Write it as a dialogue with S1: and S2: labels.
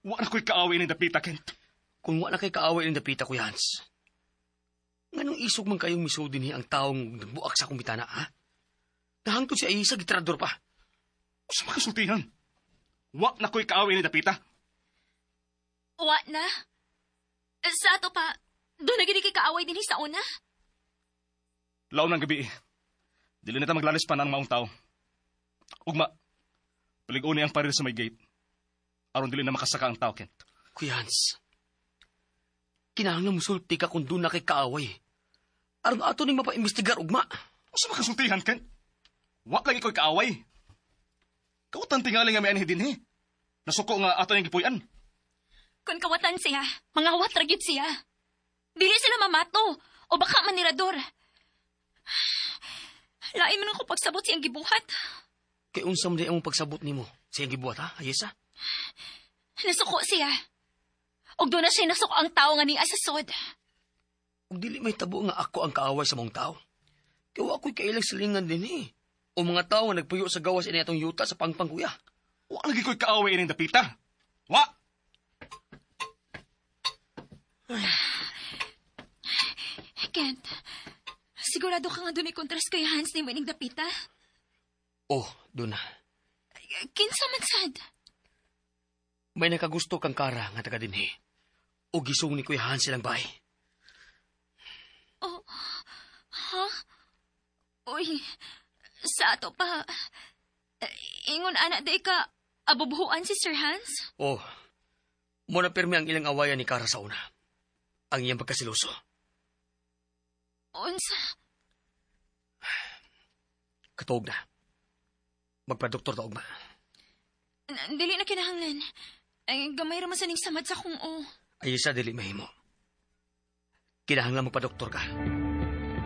S1: Wa na ko'y kaaway ni Dapita, Kent.
S2: Kung wala kay kaaway ng dapita, Kuya Hans, nganong isog man kayong misudin ni ang taong nagbuak sa akong bitana, ha? Nahangtod si Aisa, gitrador pa.
S1: Sa makasultihan. Wa na ko'y kaaway ni Dapita.
S3: Wa na? Sa ato pa, doon na gini kay kaaway din sa una?
S1: Laon ng gabi, dili na ta maglalis pa ng maong tao. Ugma, palig-uni ang paril sa may gate. Aron dili na makasaka ang tao, Kent.
S2: Kuya Hans, kinahanglan musulti ka kung doon na kay kaaway. Aron ato ning mapaimbestigar, ugma.
S1: Sa makasultihan, Kent. Wa lagi ko'y kaaway. Kautan tingali nga may anhi din, Nasuko nga ato yung gipuyan.
S3: Kung kawatan siya, mga wat ragyod siya. Dili sila mamato, o baka manirador. Lain man ako pagsabot siyang gibuhat.
S2: Kay unsam di ang pagsabot nimo siyang gibuhat, ha, Ayesa?
S3: Nasuko siya. Og doon na siya nasuko ang tao nga ni asasod.
S2: Ug dili may tabo nga ako ang kaaway sa mong tao. Kaya ako'y kailang silingan din, O mga tao nga nagpuyo sa gawas ini atong yuta sa pangpang, kuya.
S1: Wa lagi ko'y kaaway ni Dapita. Wa!
S3: Kent, sigurado ka nga doon kontras kay Hans ni Maning Dapita?
S2: Oh, doon na.
S3: Kinsa man sad?
S2: May nakagusto kang kara nga taga dinhi. O gisong ni Kuya Hans silang bahay.
S3: Oh, ha? Uy, sa ato pa. Ingon anak day ka, abubuhuan si Sir Hans?
S2: Oh, muna pirmi ang ilang awayan ni Kara sa una. Ang iyang pagkasiluso.
S3: Unsa?
S2: Katuog na. Magpa-doktor taog ba?
S3: Dili na kinahanglan. Ay, gamay raman sa ning samad sa kung o.
S2: Ayesa, dili mahimo. Kinahanglan magpa-doktor ka.